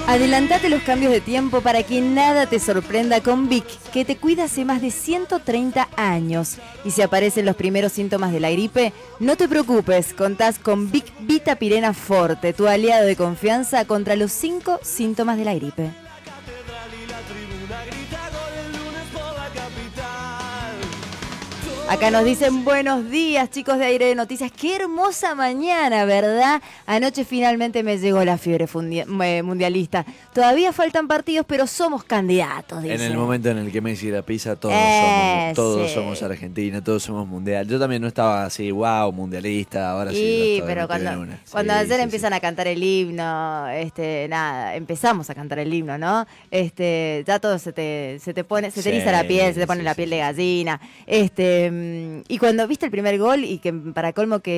Adelantate los cambios de tiempo para que nada te sorprenda con Vic, que te cuida hace más de 130 años. Y si aparecen los primeros síntomas de la gripe, no te preocupes, contás con Vic Vitapirena Forte, tu aliado de confianza contra los 5 síntomas de la gripe. Acá nos dicen buenos días, chicos de Aire de Noticias. Qué hermosa mañana, ¿verdad? Anoche finalmente me llegó la fiebre mundialista. Todavía faltan partidos, pero somos candidatos, dicen. En el momento en el que Messi la pisa, todos somos Argentina, todos somos mundial. Yo también no estaba así, wow, mundialista, ahora sí. Sí, pero cuando ayer empiezan a cantar el himno, nada, empezamos a cantar el himno, ¿no? Ya todo se te eriza la piel, se te pone la piel de gallina. Y cuando viste el primer gol y que para colmo que